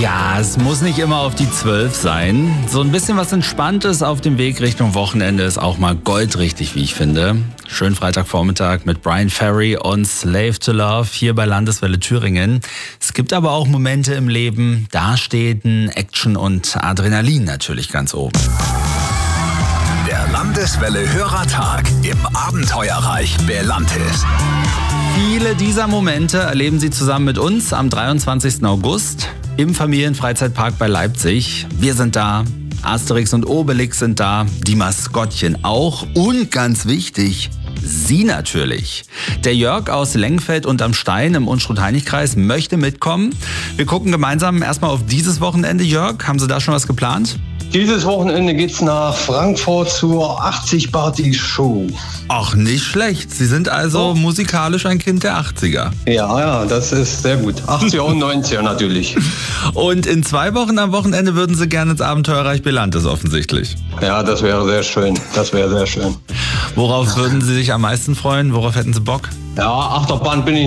Ja, es muss nicht immer auf die 12 sein. So ein bisschen was Entspanntes auf dem Weg Richtung Wochenende ist auch mal goldrichtig, wie ich finde. Schönen Freitagvormittag mit Bryan Ferry und Slave to Love hier bei Landeswelle Thüringen. Es gibt aber auch Momente im Leben, da stehen Action und Adrenalin natürlich ganz oben. Der Landeswelle Hörertag im Abenteuerreich Belantis. Viele dieser Momente erleben Sie zusammen mit uns am 23. August im Familienfreizeitpark bei Leipzig. Wir sind da, Asterix und Obelix sind da, die Maskottchen auch und ganz wichtig, Sie natürlich. Der Jörg aus Lengfeld unterm Stein im Unstrut-Heinig-Kreis möchte mitkommen. Wir gucken gemeinsam erstmal auf dieses Wochenende. Jörg, haben Sie da schon was geplant? Dieses Wochenende geht's nach Frankfurt zur 80-Party-Show. Ach, nicht schlecht. Sie sind also musikalisch ein Kind der 80er. Ja, das ist sehr gut. 80er und 90er natürlich. Und in 2 Wochen am Wochenende würden Sie gerne ins Abenteuerreich Belantis offensichtlich. Ja, das wäre sehr schön. Worauf würden Sie sich am meisten freuen? Worauf hätten Sie Bock? Ja, Achterbahn bin ich